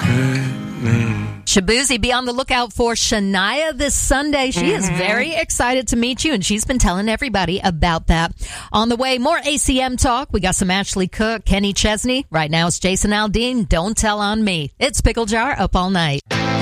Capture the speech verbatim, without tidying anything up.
Shabuzi, be on the lookout for Shania this Sunday. She mm-hmm. is very excited to meet you, and she's been telling everybody about that. On the way, more A C M talk. We got some Ashley Cook, Kenny Chesney. Right now, it's Jason Aldean. Don't tell on me. It's Pickle Jar up all night.